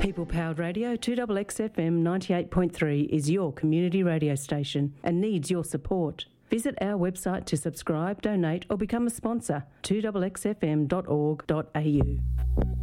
People Powered Radio 2XXFM 98.3 is your community radio station and needs your support. Visit our website to subscribe, donate or become a sponsor, 2XXFM.org.au.